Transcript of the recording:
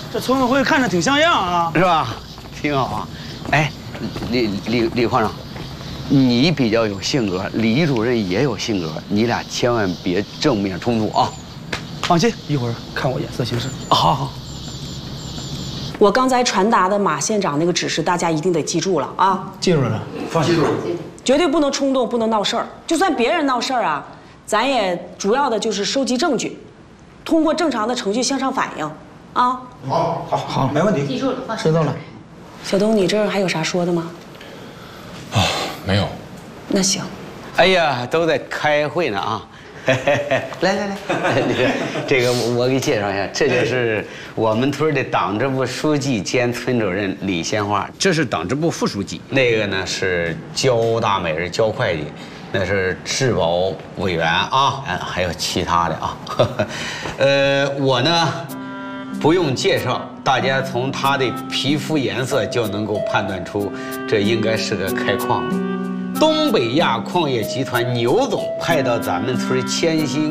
这村委会看着挺像样啊， 是吧？挺好啊。哎，李矿长，你比较有性格，李主任也有性格，你俩千万别正面冲突啊。 放心，一会儿看我眼色行事。 好。 我刚才传达的马县长那个指示，大家一定得记住了啊！ 记住了，放心。 绝对不能冲动，不能闹事儿。就算别人闹事儿啊，咱也主要的就是收集证据，通过正常的程序向上反映啊。 好，没问题。 记住了，放心。 知道了。 小东，你这儿还有啥说的吗？ 啊，没有。 那行。 哎呀，都在开会呢啊！来，这个我给介绍一下，这就是我们村的党支部书记兼村主任李鲜花，这是党支部副书记，那个呢是焦大美人焦会计，那是质保委员啊，还有其他的啊。我呢不用介绍，大家从他的皮肤颜色就能够判断出，这应该是个开矿的。东北亚矿业集团牛总派到咱们村迁新